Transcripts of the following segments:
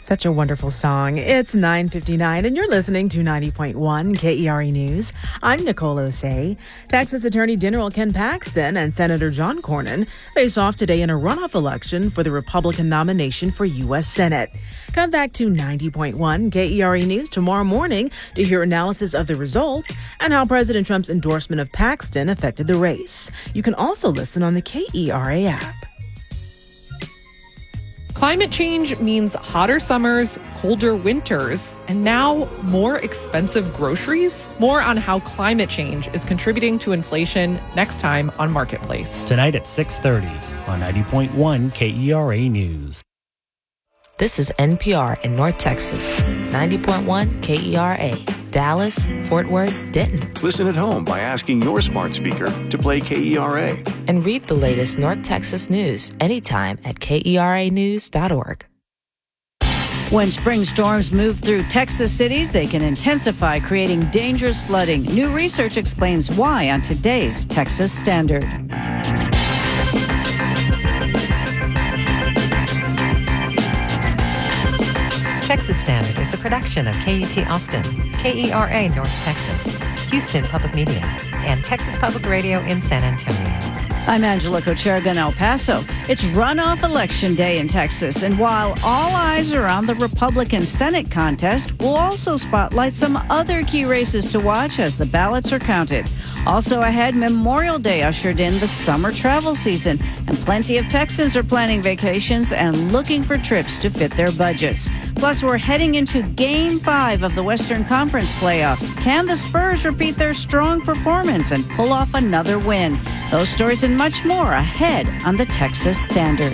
Such a wonderful song. It's 9:59 and you're listening to 90.1 KERE News. I'm Nicole Osei. Texas Attorney General Ken Paxton and Senator John Cornyn face off today in a runoff election for the Republican nomination for U.S. Senate. Come back to 90.1 KERE News tomorrow morning to hear analysis of the results and how President Trump's endorsement of Paxton affected the race. You can also listen on the KERE app. Climate change means hotter summers, colder winters, and now more expensive groceries. More on how climate change is contributing to inflation next time on Marketplace. Tonight at 6:30 on 90.1 KERE News. This is NPR in North Texas, 90.1 KERA, Dallas, Fort Worth, Denton. Listen at home by asking your smart speaker to play KERA. And read the latest North Texas news anytime at KERAnews.org. When spring storms move through Texas cities, they can intensify, creating dangerous flooding. New research explains why on today's Texas Standard. Texas Standard is a production of KUT Austin, KERA North Texas, Houston Public Media, and Texas Public Radio in San Antonio. I'm Angela Kocherga in El Paso. It's runoff election day in Texas, and while all eyes are on the Republican Senate contest, we'll also spotlight some other key races to watch as the ballots are counted. Also ahead, Memorial Day ushered in the summer travel season, and plenty of Texans are planning vacations and looking for trips to fit their budgets. Plus, we're heading into Game 5 of the Western Conference playoffs. Can the Spurs repeat their strong performance and pull off another win? Those stories and much more ahead on the Texas Standard.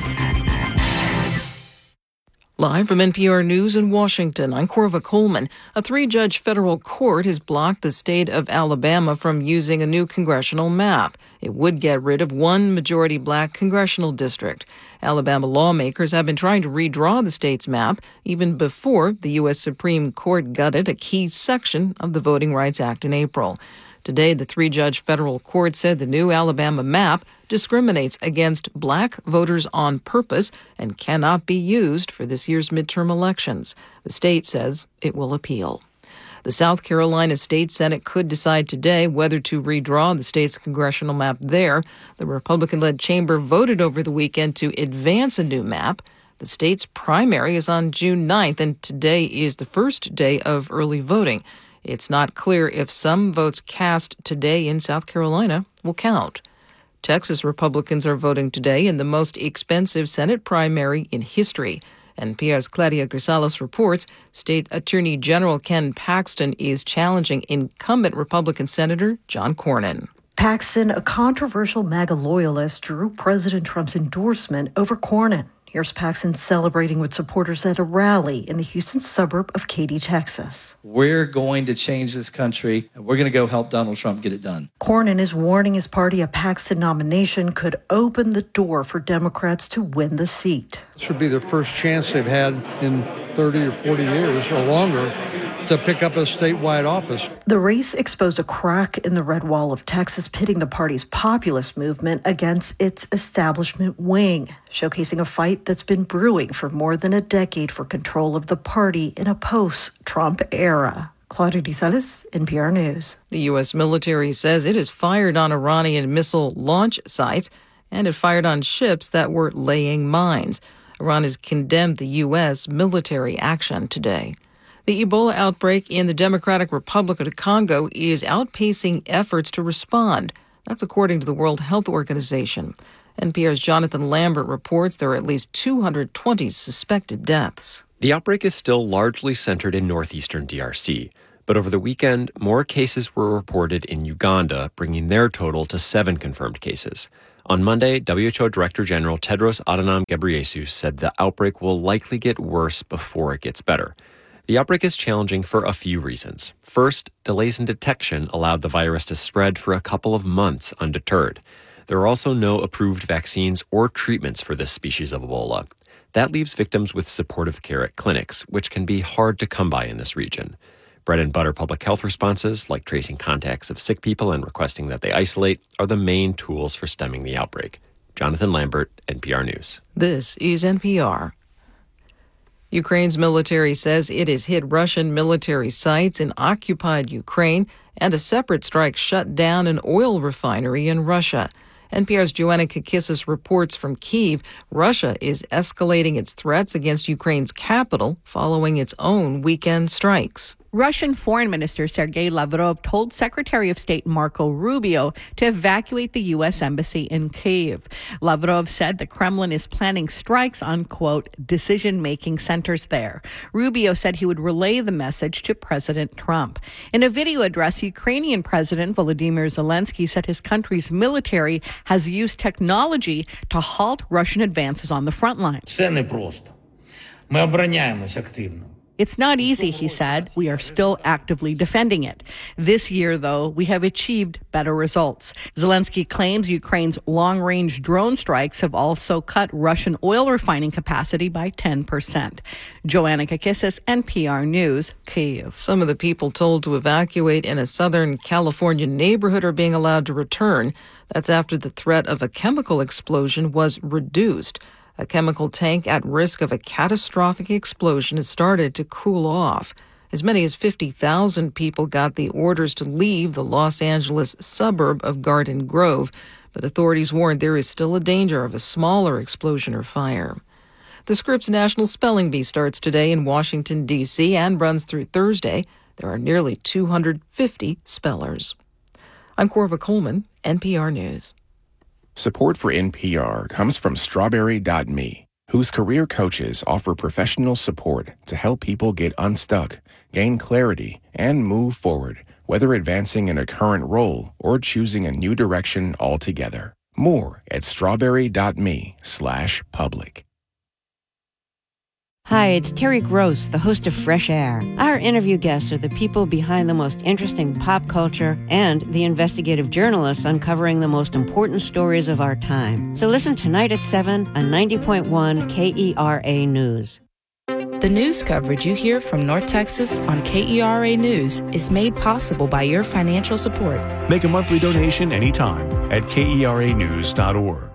Live from NPR News in Washington, I'm Corva Coleman. A 3-judge federal court has blocked the state of Alabama from using a new congressional map. It would get rid of one majority black congressional district. Alabama lawmakers have been trying to redraw the state's map even before the U.S. Supreme Court gutted a key section of the Voting Rights Act in April. Today, the 3-judge federal court said the new Alabama map discriminates against black voters on purpose and cannot be used for this year's midterm elections. The state says it will appeal. The South Carolina State Senate could decide today whether to redraw the state's congressional map there. The Republican-led chamber voted over the weekend to advance a new map. The state's primary is on June 9th, and today is the first day of early voting. It's not clear if some votes cast today in South Carolina will count. Texas Republicans are voting today in the most expensive Senate primary in history. NPR's Claudia Grisales reports State Attorney General Ken Paxton is challenging incumbent Republican Senator John Cornyn. Paxton, a controversial MAGA loyalist, drew President Trump's endorsement over Cornyn. Here's Paxton celebrating with supporters at a rally in the Houston suburb of Katy, Texas. We're going to change this country, and we're going to go help Donald Trump get it done. Cornyn is warning his party a Paxton nomination could open the door for Democrats to win the seat. It should be their first chance they've had in 30 or 40 years or longer to pick up a statewide office. The race exposed a crack in the red wall of Texas, pitting the party's populist movement against its establishment wing, showcasing a fight that's been brewing for more than a decade for control of the party in a post-Trump era. Claudia Grisales, NPR News. The U.S. military says it has fired on Iranian missile launch sites and it fired on ships that were laying mines. Iran has condemned the U.S. military action today. The Ebola outbreak in the Democratic Republic of Congo is outpacing efforts to respond. That's according to the World Health Organization. NPR's Jonathan Lambert reports there are at least 220 suspected deaths. The outbreak is still largely centered in northeastern DRC, but over the weekend, more cases were reported in Uganda, bringing their total to 7 confirmed cases. On Monday, WHO Director General Tedros Adhanom Ghebreyesus said the outbreak will likely get worse before it gets better. The outbreak is challenging for a few reasons. First, delays in detection allowed the virus to spread for a couple of months undeterred. There are also no approved vaccines or treatments for this species of Ebola. That leaves victims with supportive care at clinics, which can be hard to come by in this region. Bread and butter public health responses, like tracing contacts of sick people and requesting that they isolate, are the main tools for stemming the outbreak. Jonathan Lambert, NPR News. This is NPR. Ukraine's military says it has hit Russian military sites in occupied Ukraine, and a separate strike shut down an oil refinery in Russia. NPR's Joanna Kakissis reports from Kyiv. Russia is escalating its threats against Ukraine's capital following its own weekend strikes. Russian Foreign Minister Sergei Lavrov told Secretary of State Marco Rubio to evacuate the U.S. Embassy in Kyiv. Lavrov said the Kremlin is planning strikes on, quote, decision-making centers there. Rubio said he would relay the message to President Trump. In a video address, Ukrainian President Volodymyr Zelensky said his country's military has used technology to halt Russian advances on the front line. Все непросто. Ми обороняємось активно. It's not easy, he said. We are still actively defending it. This year, though, we have achieved better results. Zelensky claims Ukraine's long-range drone strikes have also cut Russian oil refining capacity by 10%. Joanna Kakissis, NPR News, Kyiv. Some of the people told to evacuate in a Southern California neighborhood are being allowed to return. That's after the threat of a chemical explosion was reduced. A chemical tank at risk of a catastrophic explosion has started to cool off. As many as 50,000 people got the orders to leave the Los Angeles suburb of Garden Grove, but authorities warned there is still a danger of a smaller explosion or fire. The Scripps National Spelling Bee starts today in Washington, D.C. and runs through Thursday. There are nearly 250 spellers. I'm Corva Coleman, NPR News. Support for NPR comes from Strawberry.me, whose career coaches offer professional support to help people get unstuck, gain clarity, and move forward, whether advancing in a current role or choosing a new direction altogether. More at strawberry.me/public. Hi, it's Terry Gross, the host of Fresh Air. Our interview guests are the people behind the most interesting pop culture and the investigative journalists uncovering the most important stories of our time. So listen tonight at 7 on 90.1 KERA News. The news coverage you hear from North Texas on KERA News is made possible by your financial support. Make a monthly donation anytime at KERAnews.org.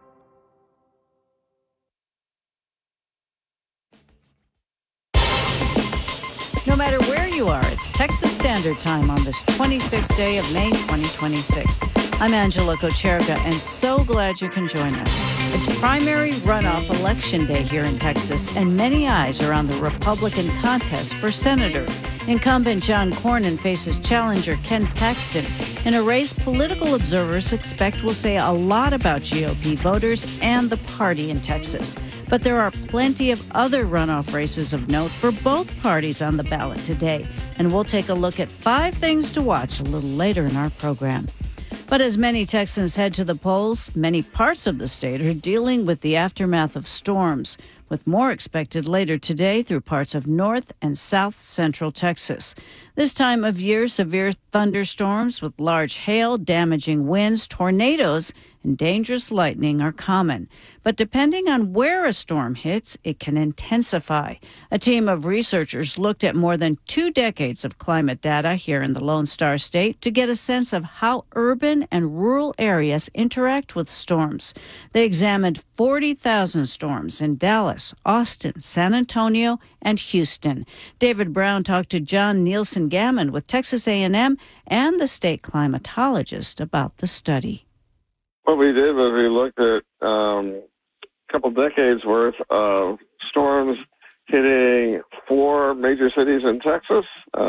No matter where you are, it's Texas Standard Time on this 26th day of May 2026. I'm Angela Kocherka, and so glad you can join us. It's primary runoff election day here in Texas, and many eyes are on the Republican contest for senator. Incumbent John Cornyn faces challenger Ken Paxton in a race political observers expect will say a lot about GOP voters and the party in Texas. But there are plenty of other runoff races of note for both parties on the ballot today, and we'll take a look at 5 things to watch a little later in our program. But as many Texans head to the polls, many parts of the state are dealing with the aftermath of storms, with more expected later today through parts of north and south central Texas. This time of year, severe thunderstorms with large hail, damaging winds, tornadoes, and dangerous lightning are common. But depending on where a storm hits, it can intensify. A team of researchers looked at more than 2 decades of climate data here in the Lone Star State to get a sense of how urban and rural areas interact with storms. They examined 40,000 storms in Dallas, Austin, San Antonio, and Houston. David Brown talked to John Nielsen Gammon with Texas A&M and the state climatologist about the study. What we did was we looked at a couple decades worth of storms hitting 4 major cities in Texas,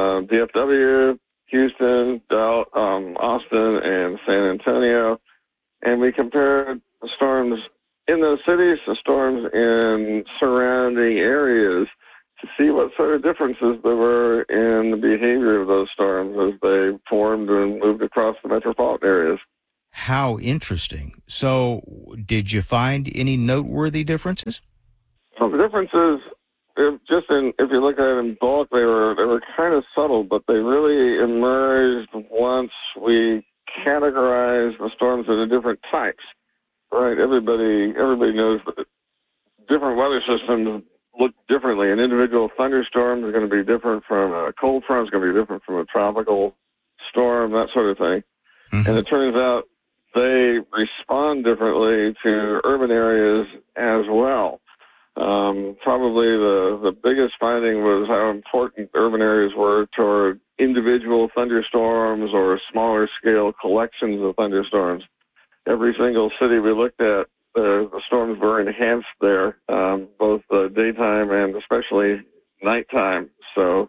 DFW, Houston, Austin, and San Antonio. And we compared the storms in those cities to storms in surrounding areas to see what sort of differences there were in the behavior of those storms as they formed and moved across the metropolitan areas. How interesting. So did you find any noteworthy differences? Well, the differences, if you look at it in bulk, they were kind of subtle, but they really emerged once we categorized the storms into different types. Right? Everybody knows that different weather systems look differently. An individual thunderstorm is going to be different from a cold front, is going to be different from a tropical storm, that sort of thing. Mm-hmm. And it turns out they respond differently to urban areas as well. Probably the biggest finding was how important urban areas were toward individual thunderstorms or smaller scale collections of thunderstorms. Every single city we looked at, the storms were enhanced there, both daytime and especially nighttime. So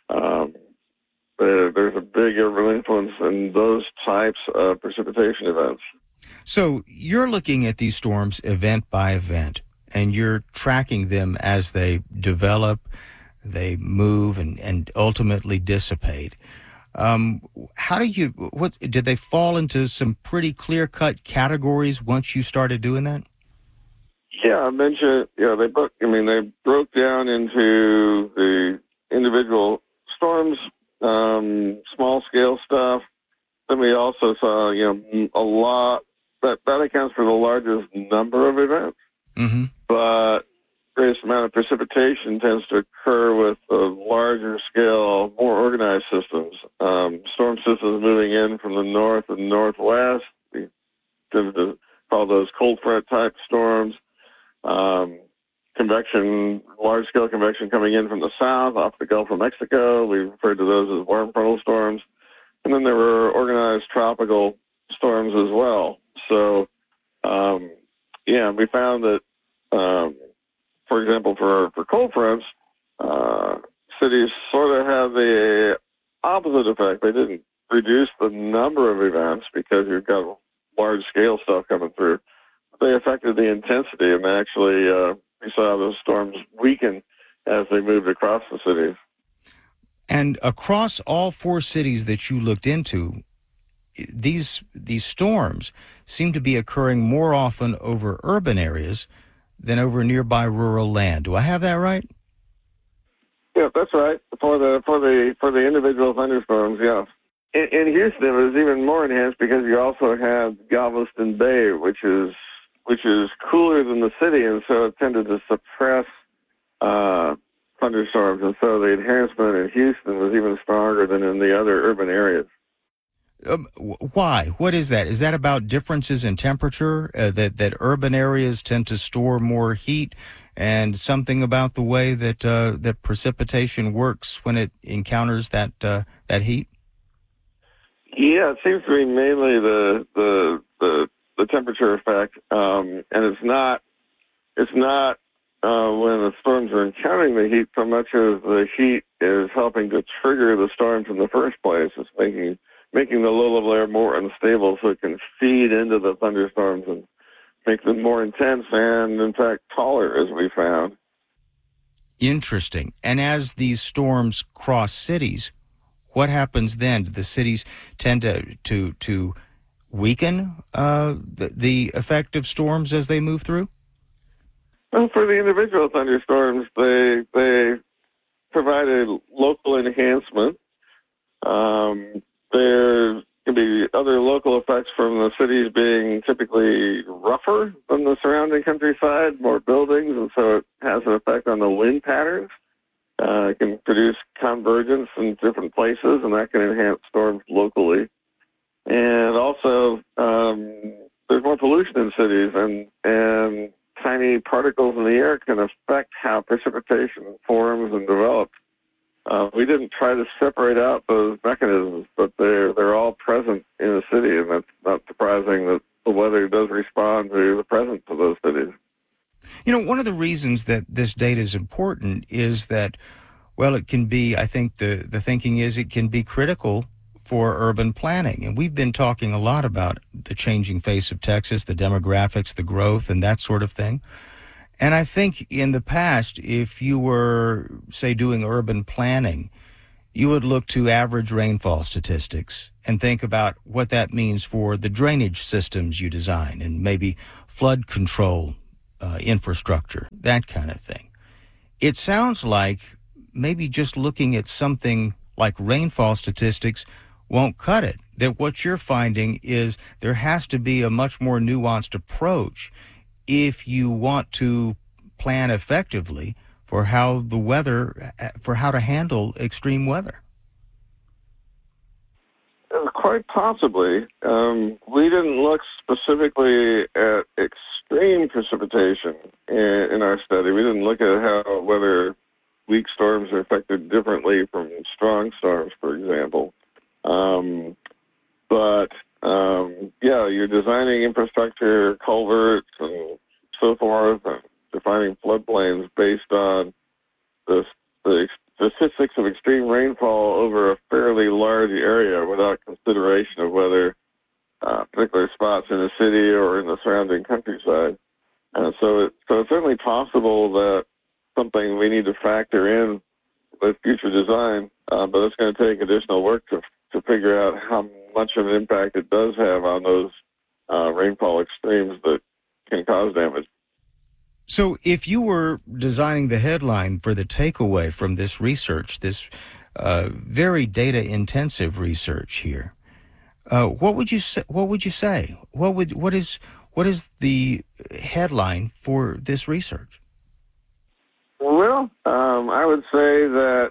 there's a big urban influence in those types of precipitation events. So you're looking at these storms event by event, and you're tracking them as they develop, they move, and ultimately dissipate. How did they fall into some pretty clear-cut categories once you started doing that? Yeah, I mentioned, they broke down into the individual storms, small-scale stuff. Then we also saw, a lot, that accounts for the largest number of events. Mm-hmm. But greatest amount of precipitation tends to occur with the larger scale, more organized systems. Storm systems moving in from the north and northwest. We tend to call those cold front type storms. Convection, large scale convection coming in from the south off the Gulf of Mexico. We referred to those as warm frontal storms. And then there were organized tropical storms as well. So, we found that, for example, for cold fronts, cities sort of have the opposite effect. They didn't reduce the number of events because you've got large-scale stuff coming through. They affected the intensity, and actually we saw those storms weaken as they moved across the cities. And across all four cities that you looked into, these storms seem to be occurring more often over urban areas than over nearby rural land. Do I have that right? Yeah, that's right. For the individual thunderstorms, yes. In Houston, it was even more enhanced because you also had Galveston Bay, which is cooler than the city, and so it tended to suppress thunderstorms, and so the enhancement in Houston was even stronger than in the other urban areas. Why? What is that? Is that about differences in temperature, that urban areas tend to store more heat, and something about the way that that precipitation works when it encounters that heat? Yeah, it seems to be mainly the temperature effect, and it's not when the storms are encountering the heat so much as the heat is helping to trigger the storms in the first place. It's making the low-level air more unstable so it can feed into the thunderstorms and make them more intense and, in fact, taller, as we found. Interesting. And as these storms cross cities, what happens then? Do the cities tend to weaken the effect of storms as they move through? Well, for the individual thunderstorms, they provide a local enhancement. There can be other local effects from the cities being typically rougher than the surrounding countryside, more buildings, and so it has an effect on the wind patterns. It can produce convergence in different places, and that can enhance storms locally. And also, there's more pollution in cities, and tiny particles in the air can affect how precipitation forms and develops. We didn't try to separate out those mechanisms, but they're all present in a city, and that's not surprising that the weather does respond to the presence of those cities. You know, one of the reasons that this data is important is that, well, it can be, I think the thinking is it can be critical for urban planning. And we've been talking a lot about the changing face of Texas, the demographics, the growth, and that sort of thing. And I think in the past, if you were, say, doing urban planning, you would look to average rainfall statistics and think about what that means for the drainage systems you design and maybe flood control infrastructure, that kind of thing. It sounds like maybe just looking at something like rainfall statistics won't cut it, that what you're finding is there has to be a much more nuanced approach if you want to plan effectively for how to handle extreme weather. It's quite possibly. We didn't look specifically at extreme precipitation in our study. We didn't look at whether weak storms are affected differently from strong storms, for example. You're designing infrastructure, culverts, and so forth, and defining floodplains based on the statistics of extreme rainfall over a fairly large area without consideration of whether particular spots in the city or in the surrounding countryside. So it's certainly possible that something we need to factor in with future design, but it's going to take additional work to figure out how much of an impact it does have on those rainfall extremes that can cause damage. So if you were designing the headline for the takeaway from this research, this very data-intensive research here, what would you say? What is the headline for this research? Well, I would say that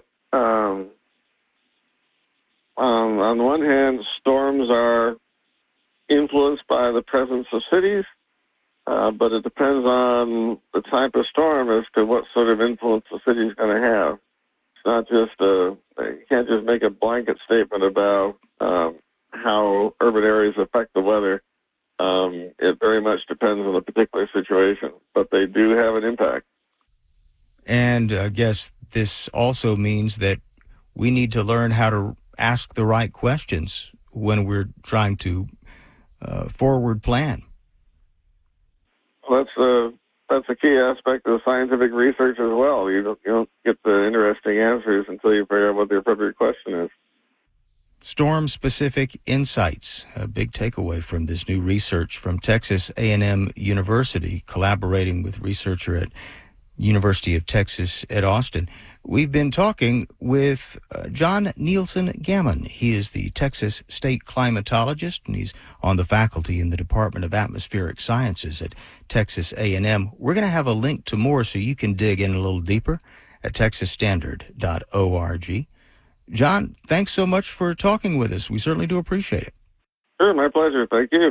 on the one hand, storms are influenced by the presence of cities, but it depends on the type of storm as to what sort of influence the city is going to have. It's not just you can't just make a blanket statement about how urban areas affect the weather. It very much depends on the particular situation, but they do have an impact. And I guess this also means that we need to learn how to ask the right questions when we're trying to forward plan. Well, that's a key aspect of scientific research as well. You don't get the interesting answers until you figure out what the appropriate question is. Storm-specific insights, a big takeaway from this new research from Texas A&M University, collaborating with researcher at University of Texas at Austin. We've been talking with John Nielsen Gammon. He is the Texas State climatologist, and he's on the faculty in the Department of Atmospheric Sciences at Texas A&M. We're going to have a link to more so you can dig in a little deeper at texasstandard.org. John, thanks so much for talking with us. We certainly do appreciate it. Sure, my pleasure. Thank you.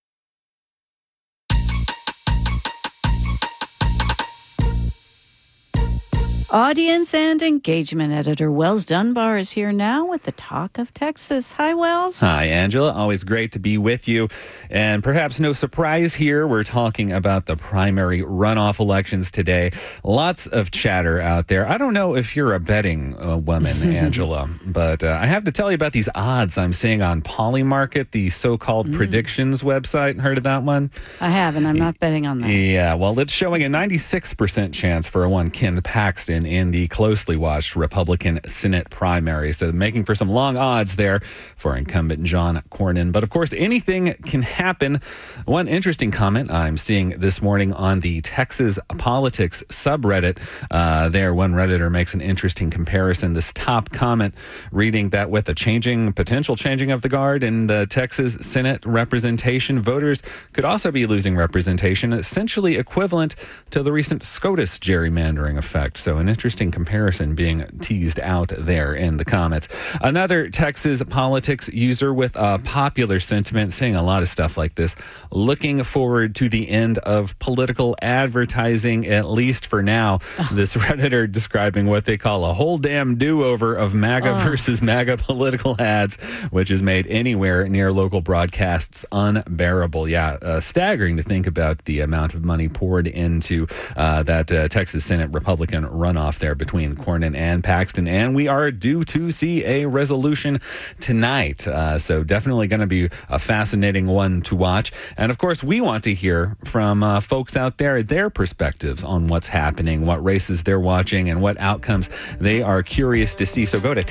Audience and engagement editor Wells Dunbar is here now with the Talk of Texas. Hi, Wells. Hi, Angela. Always great to be with you. And perhaps no surprise here, we're talking about the primary runoff elections today. Lots of chatter out there. I don't know if you're a betting woman, Angela, but I have to tell you about these odds I'm seeing on Polymarket, the so-called predictions website. Heard of that one? I have, and I'm not betting on that. Yeah, well, it's showing a 96% chance for one Ken Paxton in the closely watched Republican Senate primary. So making for some long odds there for incumbent John Cornyn. But of course, anything can happen. One interesting comment I'm seeing this morning on the Texas Politics subreddit, there one Redditor makes an interesting comparison. This top comment reading that with a potential changing of the guard in the Texas Senate representation, voters could also be losing representation, essentially equivalent to the recent SCOTUS gerrymandering effect. So an interesting comparison being teased out there in the comments. Another Texas Politics user with a popular sentiment saying a lot of stuff like this, looking forward to the end of political advertising, at least for now. This Redditor describing what they call a whole damn do-over of MAGA versus MAGA political ads, which has made anywhere near local broadcasts unbearable. Yeah, staggering to think about the amount of money poured into that Texas Senate Republican runoff there between Cornyn and Paxton, and we are due to see a resolution tonight. So definitely going to be a fascinating one to watch. And of course, we want to hear from folks out there, their perspectives on what's happening, what races they're watching, and what outcomes they are curious to see. So go to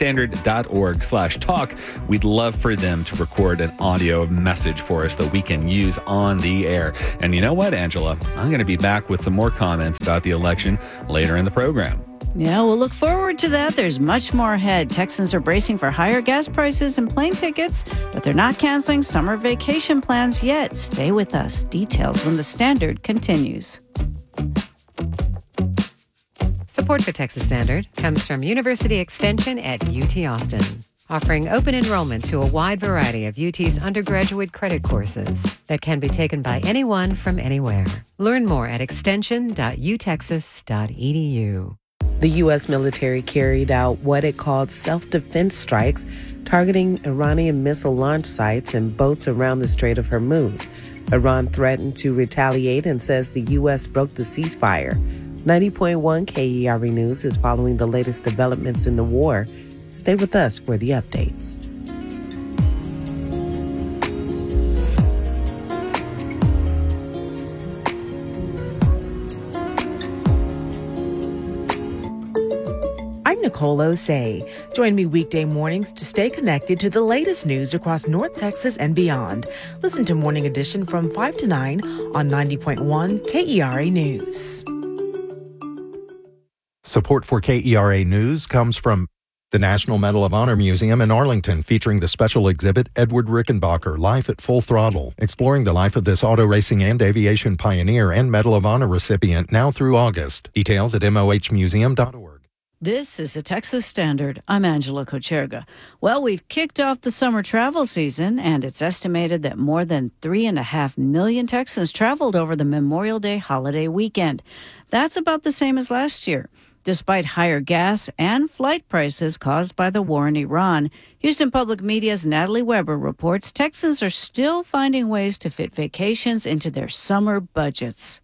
texasstandard.org/talk. We'd love for them to record an audio message for us that we can use on the air. And you know what, Angela? I'm going to be back with some more comments about the election later in the program. Yeah, we'll look forward to that. There's much more ahead. Texans are bracing for higher gas prices and plane tickets, but they're not canceling summer vacation plans yet. Stay with us. Details when the Standard continues. Support for Texas Standard comes from University Extension at UT Austin. offering open enrollment to a wide variety of UT's undergraduate credit courses that can be taken by anyone from anywhere. Learn more at extension.utexas.edu. The U.S. military carried out what it called self-defense strikes targeting Iranian missile launch sites and boats around the Strait of Hormuz. Iran threatened to retaliate and says the U.S. broke the ceasefire. 90.1 KERE News is following the latest developments in the war. Stay with us for the updates. I'm Nicole Osei. Join me weekday mornings to stay connected to the latest news across North Texas and beyond. Listen to Morning Edition from 5 to 9 on 90.1 KERE News. Support for KERA News comes from the National Medal of Honor Museum in Arlington, featuring the special exhibit Edward Rickenbacker, Life at Full Throttle, exploring the life of this auto racing and aviation pioneer and Medal of Honor recipient now through August. Details at mohmuseum.org. This is the Texas Standard. I'm Angela Kocherga. Well, we've kicked off the summer travel season, and it's estimated that more than 3.5 million Texans traveled over the Memorial Day holiday weekend. That's about the same as last year. Despite higher gas and flight prices caused by the war in Iran, Houston Public Media's Natalie Weber reports Texans are still finding ways to fit vacations into their summer budgets.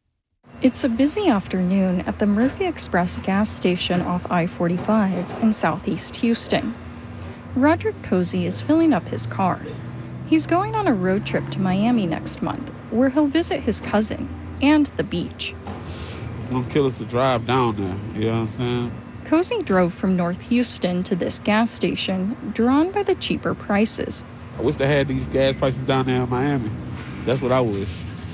It's a busy afternoon at the Murphy Express gas station off I-45 in southeast Houston. Roderick Cozy is filling up his car. He's going on a road trip to Miami next month, where he'll visit his cousin and the beach. It's gonna kill us to drive down there, you understand? Cozy drove from North Houston to this gas station, drawn by the cheaper prices. I wish they had these gas prices down there in Miami. That's what I wish,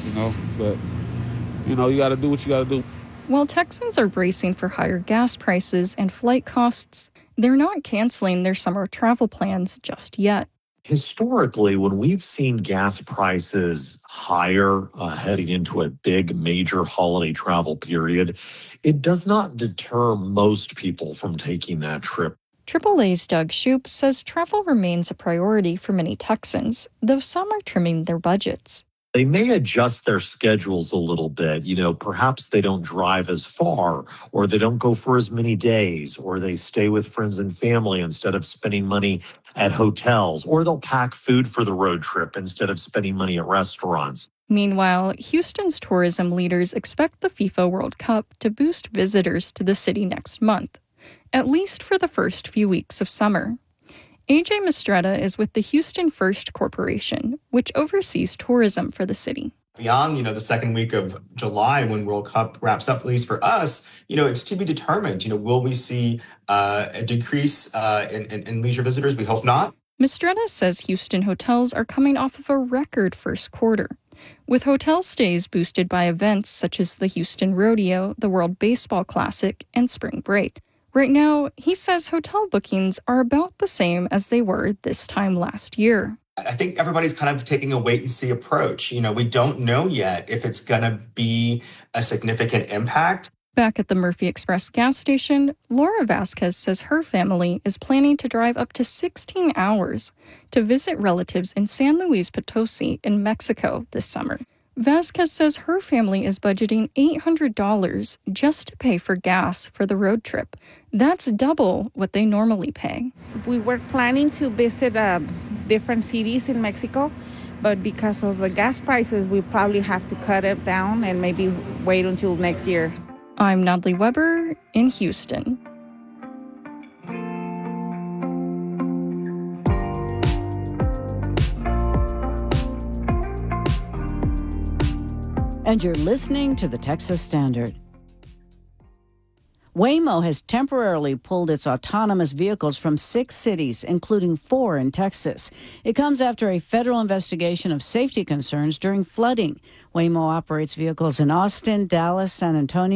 but you gotta do what you gotta do. While Texans are bracing for higher gas prices and flight costs, they're not canceling their summer travel plans just yet. Historically, when we've seen gas prices higher heading into a big major holiday travel period, it does not deter most people from taking that trip. AAA's Doug Shoup says travel remains a priority for many Texans, though some are trimming their budgets. They may adjust their schedules a little bit. Perhaps they don't drive as far, or they don't go for as many days, or they stay with friends and family instead of spending money at hotels, or they'll pack food for the road trip instead of spending money at restaurants. Meanwhile, Houston's tourism leaders expect the FIFA World Cup to boost visitors to the city next month, at least for the first few weeks of summer. AJ Mistretta is with the Houston First Corporation, which oversees tourism for the city. Beyond, the second week of July when World Cup wraps up, at least for us, it's to be determined. Will we see a decrease in leisure visitors? We hope not. Mistretta says Houston hotels are coming off of a record first quarter, with hotel stays boosted by events such as the Houston Rodeo, the World Baseball Classic, and Spring Break. Right now, he says hotel bookings are about the same as they were this time last year. I think everybody's kind of taking a wait-and-see approach. We don't know yet if it's going to be a significant impact. Back at the Murphy Express gas station, Laura Vasquez says her family is planning to drive up to 16 hours to visit relatives in San Luis Potosi in Mexico this summer. Vasquez says her family is budgeting $800 just to pay for gas for the road trip. That's double what they normally pay. We were planning to visit different cities in Mexico, but because of the gas prices, we probably have to cut it down and maybe wait until next year. I'm Natalie Weber in Houston. And you're listening to the Texas Standard. Waymo has temporarily pulled its autonomous vehicles from 6 cities, including 4 in Texas. It comes after a federal investigation of safety concerns during flooding. Waymo operates vehicles in Austin, Dallas, San Antonio,